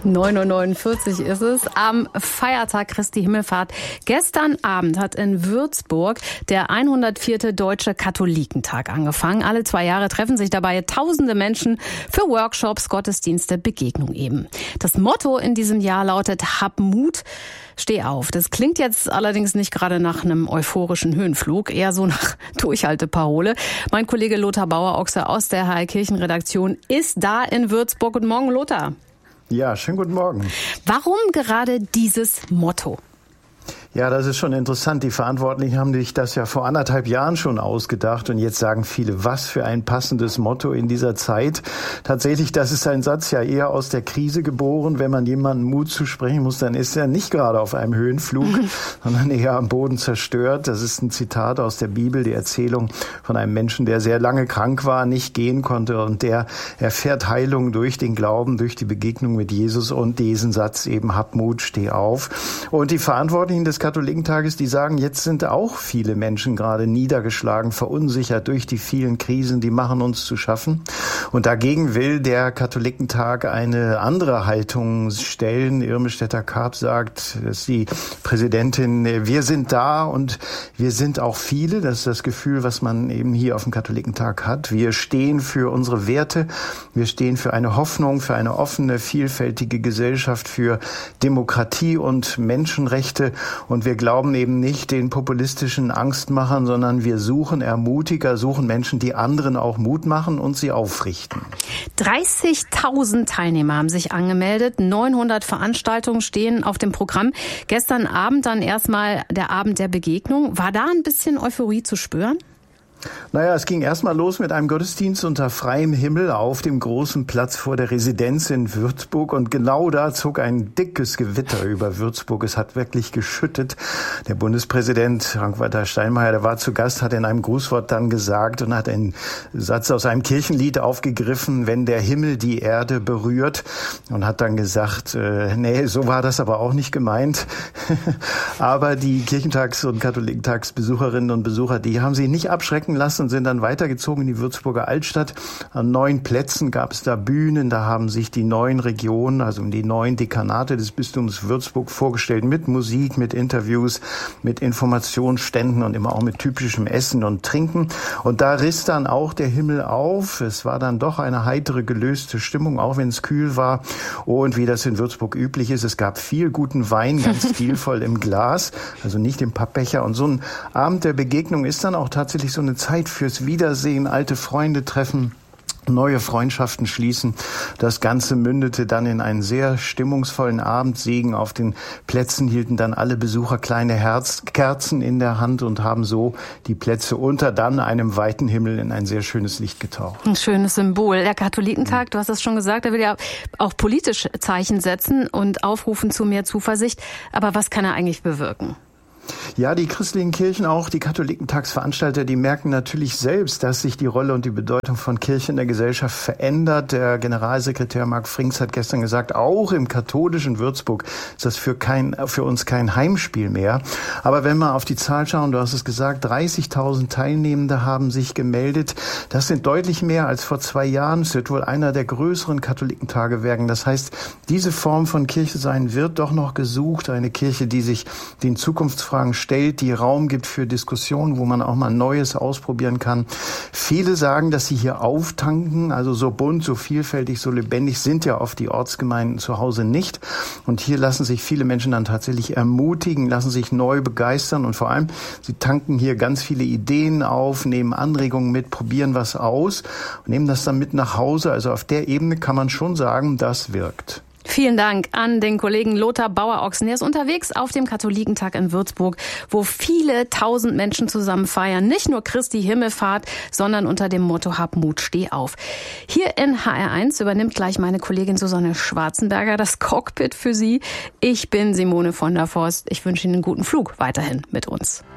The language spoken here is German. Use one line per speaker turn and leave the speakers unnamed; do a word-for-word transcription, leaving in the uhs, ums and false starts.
neun Uhr neunundvierzig ist es am Feiertag Christi Himmelfahrt. Gestern Abend hat in Würzburg der hundertvierte Deutsche Katholikentag angefangen. Alle zwei Jahre treffen sich dabei tausende Menschen für Workshops, Gottesdienste, Begegnung eben. Das Motto in diesem Jahr lautet: Hab Mut, steh auf. Das klingt jetzt allerdings nicht gerade nach einem euphorischen Höhenflug, eher so nach Durchhalteparole. Mein Kollege Lothar Bauer-Ochse aus der H R-Kirchenredaktion ist da in Würzburg. Guten Morgen, Lothar.
Ja, schönen guten Morgen.
Warum gerade dieses Motto?
Ja, das ist schon interessant. Die Verantwortlichen haben sich das ja vor anderthalb Jahren schon ausgedacht. Und jetzt sagen viele, was für ein passendes Motto in dieser Zeit. Tatsächlich, das ist ein Satz ja eher aus der Krise geboren. Wenn man jemandem Mut zusprechen muss, dann ist er nicht gerade auf einem Höhenflug, mhm. sondern eher am Boden zerstört. Das ist ein Zitat aus der Bibel, die Erzählung von einem Menschen, der sehr lange krank war, nicht gehen konnte. Und der erfährt Heilung durch den Glauben, durch die Begegnung mit Jesus und diesen Satz eben: Hab Mut, steh auf. Und die Verantwortlichen des Katholikentages, die sagen, jetzt sind auch viele Menschen gerade niedergeschlagen, verunsichert durch die vielen Krisen, die machen uns zu schaffen. Und dagegen will der Katholikentag eine andere Haltung stellen. Irme Stetter-Karp sagt, dass die Präsidentin, wir sind da und wir sind auch viele. Das ist das Gefühl, was man eben hier auf dem Katholikentag hat. Wir stehen für unsere Werte. Wir stehen für eine Hoffnung, für eine offene, vielfältige Gesellschaft, für Demokratie und Menschenrechte. Und wir glauben eben nicht den populistischen Angstmachern, sondern wir suchen Ermutiger, suchen Menschen, die anderen auch Mut machen und sie aufrichten.
dreißigtausend Teilnehmer haben sich angemeldet. neunhundert Veranstaltungen stehen auf dem Programm. Gestern Abend dann erstmal der Abend der Begegnung. War da ein bisschen Euphorie zu spüren?
Naja, es ging erstmal los mit einem Gottesdienst unter freiem Himmel auf dem großen Platz vor der Residenz in Würzburg. Und genau da zog ein dickes Gewitter über Würzburg. Es hat wirklich geschüttet. Der Bundespräsident Frank-Walter Steinmeier, der war zu Gast, hat in einem Grußwort dann gesagt und hat einen Satz aus einem Kirchenlied aufgegriffen: Wenn der Himmel die Erde berührt. Und hat dann gesagt, äh, nee, so war das aber auch nicht gemeint. Aber die Kirchentags- und Katholikentagsbesucherinnen und Besucher, die haben sich nicht abschrecken lassen und sind dann weitergezogen in die Würzburger Altstadt. An neun Plätzen gab es da Bühnen, da haben sich die neuen Regionen, also die neuen Dekanate des Bistums Würzburg vorgestellt, mit Musik, mit Interviews, mit Informationsständen und immer auch mit typischem Essen und Trinken. Und da riss dann auch der Himmel auf. Es war dann doch eine heitere, gelöste Stimmung, auch wenn es kühl war. Und wie das in Würzburg üblich ist, es gab viel guten Wein, ganz stilvoll im Glas, also nicht im Pappbecher. Und so ein Abend der Begegnung ist dann auch tatsächlich so eine Zeit fürs Wiedersehen, alte Freunde treffen, neue Freundschaften schließen. Das Ganze mündete dann in einen sehr stimmungsvollen Abendsegen. Auf den Plätzen hielten dann alle Besucher kleine Herzkerzen in der Hand und haben so die Plätze unter dann einem weiten Himmel in ein sehr schönes Licht getaucht.
Ein schönes Symbol. Der Katholikentag, du hast es schon gesagt, der will ja auch politisch Zeichen setzen und aufrufen zu mehr Zuversicht. Aber was kann er eigentlich bewirken?
Ja, die christlichen Kirchen, auch die Katholikentagsveranstalter, die merken natürlich selbst, dass sich die Rolle und die Bedeutung von Kirche in der Gesellschaft verändert. Der Generalsekretär Marc Frings hat gestern gesagt, auch im katholischen Würzburg ist das für, kein, für uns kein Heimspiel mehr. Aber wenn wir auf die Zahl schauen, du hast es gesagt, dreißigtausend Teilnehmende haben sich gemeldet. Das sind deutlich mehr als vor zwei Jahren. Es wird wohl einer der größeren Katholikentage werden. Das heißt, diese Form von Kirche sein wird doch noch gesucht. Eine Kirche, die sich den Zukunftsfragen stellt, die Raum gibt für Diskussionen, wo man auch mal Neues ausprobieren kann. Viele sagen, dass sie hier auftanken, also so bunt, so vielfältig, so lebendig sind ja oft die Ortsgemeinden zu Hause nicht. Und hier lassen sich viele Menschen dann tatsächlich ermutigen, lassen sich neu begeistern und vor allem, sie tanken hier ganz viele Ideen auf, nehmen Anregungen mit, probieren was aus und nehmen das dann mit nach Hause. Also auf der Ebene kann man schon sagen, das wirkt.
Vielen Dank an den Kollegen Lothar Bauer-Ochsen. Er ist unterwegs auf dem Katholikentag in Würzburg, wo viele tausend Menschen zusammen feiern. Nicht nur Christi Himmelfahrt, sondern unter dem Motto Hab Mut, steh auf. Hier in H R eins übernimmt gleich meine Kollegin Susanne Schwarzenberger das Cockpit für Sie. Ich bin Simone von der Forst. Ich wünsche Ihnen einen guten Flug weiterhin mit uns.